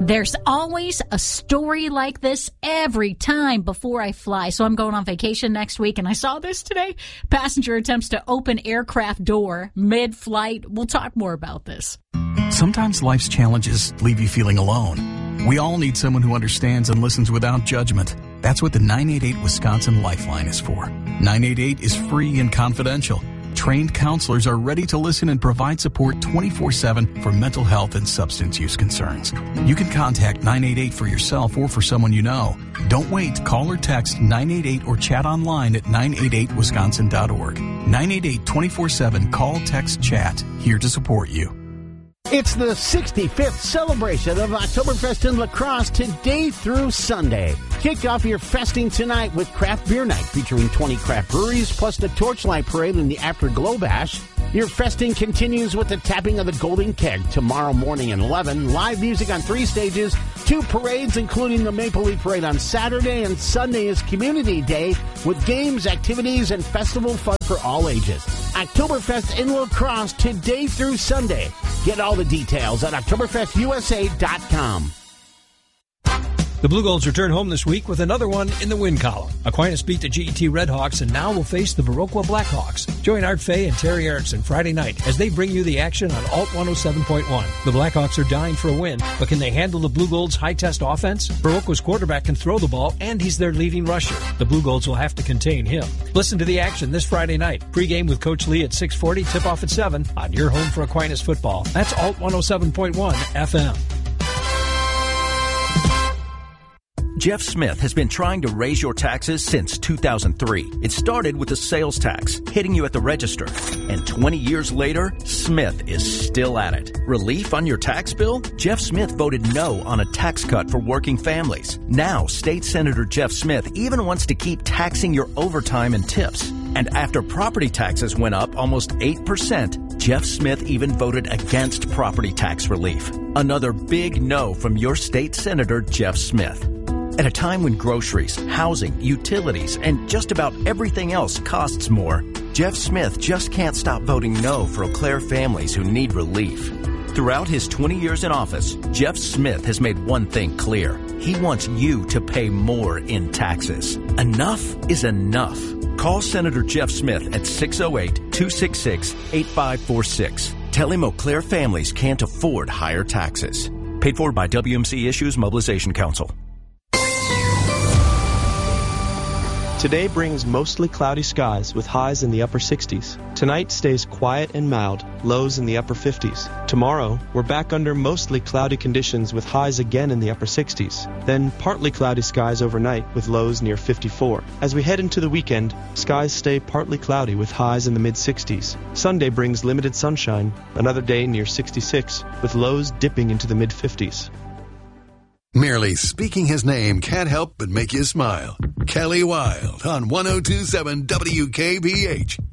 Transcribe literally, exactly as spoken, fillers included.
There's always a story like this every time before I fly. So I'm going on vacation next week, and I saw this today. Passenger attempts to open aircraft door mid-flight. We'll talk more about this. Sometimes life's challenges leave you feeling alone. We all need someone who understands and listens without judgment. That's what the nine eight eight Wisconsin Lifeline is for. nine eight eight is free and confidential. Trained counselors are ready to listen and provide support twenty-four seven for mental health and substance use concerns. You can contact nine eight eight for yourself or for someone you know. Don't wait. Call or text nine eight eight or chat online at nine eight eight wisconsin dot org. nine eight eight twenty-four seven. Call, text, chat. Here to support you. It's the sixty-fifth celebration of Oktoberfest in La Crosse today through Sunday. Kick off your festing tonight with Craft Beer Night featuring twenty craft breweries plus the Torchlight Parade and the Afterglow Bash. Your festing continues with the tapping of the Golden Keg tomorrow morning at eleven. Live music on three stages, two parades including the Maple Leaf Parade on Saturday, and Sunday is Community Day with games, activities, and festival fun for all ages. Oktoberfest in La Crosse today through Sunday. Get all the details at oktoberfest u s a dot com. The Blue Golds return home this week with another one in the win column. Aquinas beat the G E T Redhawks and now will face the Viroqua Blackhawks. Join Art Fay and Terry Erickson Friday night as they bring you the action on Alt one oh seven point one. The Blackhawks are dying for a win, but can they handle the Blue Golds' high-test offense? Viroqua's quarterback can throw the ball, and he's their leading rusher. The Blue Golds will have to contain him. Listen to the action this Friday night. Pre-game with Coach Lee at six forty, tip-off at seven on your home for Aquinas football. That's Alt one oh seven point one F M. Jeff Smith has been trying to raise your taxes since two thousand three. It started with the sales tax, hitting you at the register. And twenty years later, Smith is still at it. Relief on your tax bill? Jeff Smith voted no on a tax cut for working families. Now, State Senator Jeff Smith even wants to keep taxing your overtime and tips. And after property taxes went up almost eight percent, Jeff Smith even voted against property tax relief. Another big no from your state senator, Jeff Smith. At a time when groceries, housing, utilities, and just about everything else costs more, Jeff Smith just can't stop voting no for Eau Claire families who need relief. Throughout his twenty years in office, Jeff Smith has made one thing clear. He wants you to pay more in taxes. Enough is enough. Call Senator Jeff Smith at six oh eight, two six six, eight five four six. Tell him Eau Claire families can't afford higher taxes. Paid for by W M C Issues Mobilization Council. Today brings mostly cloudy skies with highs in the upper sixties. Tonight stays quiet and mild, lows in the upper fifties. Tomorrow, we're back under mostly cloudy conditions with highs again in the upper sixties. Then partly cloudy skies overnight with lows near fifty-four. As we head into the weekend, skies stay partly cloudy with highs in the mid-sixties. Sunday brings limited sunshine, another day near sixty-six, with lows dipping into the mid-fifties. Merely speaking his name can't help but make you smile. Kelly Wild on one oh two point seven W K B H.